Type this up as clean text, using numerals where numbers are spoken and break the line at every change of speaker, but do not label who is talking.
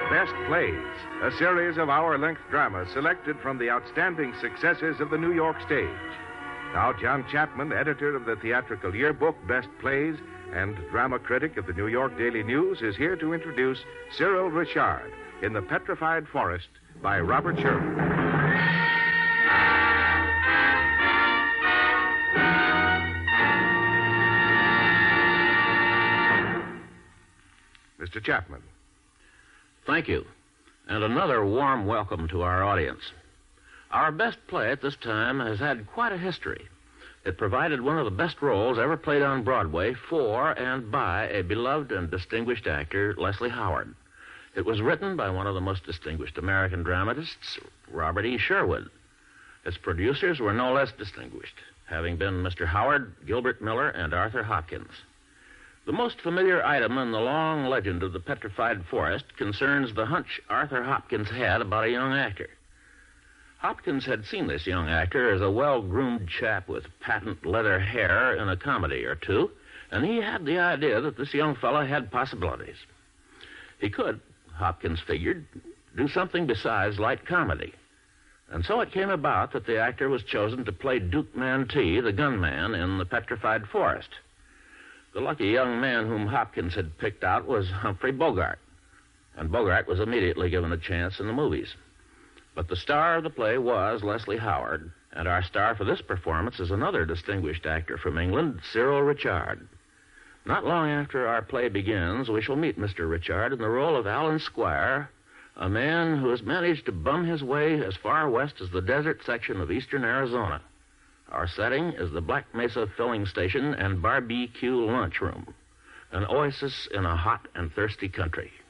Best Plays, a series of hour-length dramas selected from the outstanding successes of the New York stage. Now, John Chapman, editor of the theatrical yearbook Best Plays and drama critic of the New York Daily News, is here to introduce Cyril Richard in The Petrified Forest by Robert Sherman. Mr. Chapman.
Thank you, and another warm welcome to our audience. Our best play at this time has had quite a history. It provided one of the best roles ever played on Broadway for and by a beloved and distinguished actor, Leslie Howard. It was written by one of the most distinguished American dramatists, Robert E. Sherwood. Its producers were no less distinguished, having been Mr. Howard, Gilbert Miller, and Arthur Hopkins. The most familiar item in the long legend of the Petrified Forest concerns the hunch Arthur Hopkins had about a young actor. Hopkins had seen this young actor as a well-groomed chap with patent leather hair in a comedy or two, and he had the idea that this young fellow had possibilities. He could, Hopkins figured, do something besides light comedy. And so it came about that the actor was chosen to play Duke Mantee, the gunman, in the Petrified Forest. The lucky young man whom Hopkins had picked out was Humphrey Bogart, and Bogart was immediately given a chance in the movies. But the star of the play was Leslie Howard, and our star for this performance is another distinguished actor from England, Cyril Richard. Not long after our play begins, we shall meet Mr. Richard in the role of Alan Squire, a man who has managed to bum his way as far west as the desert section of eastern Arizona. Our setting is the Black Mesa filling station and barbecue lunchroom, an oasis in a hot and thirsty country.